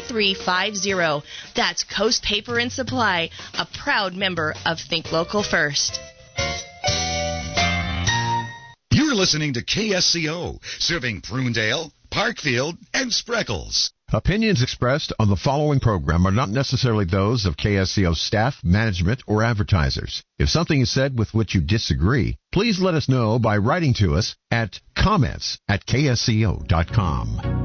1350. That's Coast Paper and Supply, a proud member of Think Local First. You're listening to KSCO, serving Prunedale, Parkfield, and Spreckles. Opinions expressed on the following program are not necessarily those of KSCO staff, management, or advertisers. If something is said with which you disagree, please let us know by writing to us at comments@ksco.com.